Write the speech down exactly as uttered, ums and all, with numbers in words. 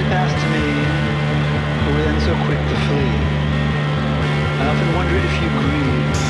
fast to me, but were then so quick to flee. I often wondered if you grieved,